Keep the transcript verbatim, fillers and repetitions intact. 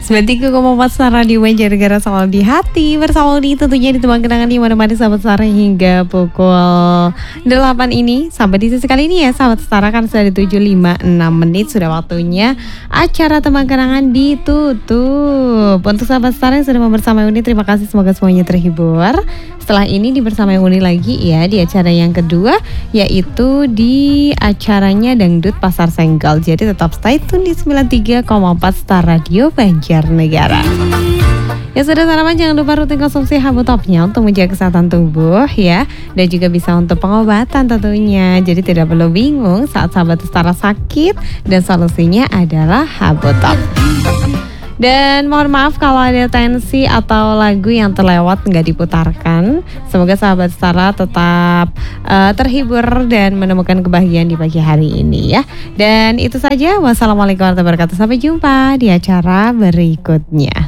sembilan puluh tiga koma empat Star Radio Banjarnegara selalu di hati. Bersama Uni tentunya di teman kenangan di mana-mana sahabat Star hingga pukul delapan ini. Sampai di sisi kali ini ya sahabat Star, kan sudah di tujuh lima enam menit. Sudah waktunya acara teman kenangan ditutup. Untuk sahabat Star yang sudah bersama Uni, terima kasih, semoga semuanya terhibur. Setelah ini di Bersama Uni lagi ya, di acara yang kedua, yaitu di acaranya Dangdut Pasar Senggol. Jadi tetap stay tune di sembilan puluh tiga koma empat Star Radio Banjarnegara. Ya sudah sarapan, jangan lupa rutin konsumsi Habutopnya untuk menjaga kesehatan tubuh ya. Dan juga bisa untuk pengobatan tentunya. Jadi tidak perlu bingung saat sahabat Star sakit, dan solusinya adalah Habutop. Dan mohon maaf kalau ada tensi atau lagu yang terlewat nggak diputarkan. Semoga sahabat Stara tetap uh, terhibur dan menemukan kebahagiaan di pagi hari ini ya. Dan itu saja. Wassalamualaikum warahmatullahi wabarakatuh. Sampai jumpa di acara berikutnya.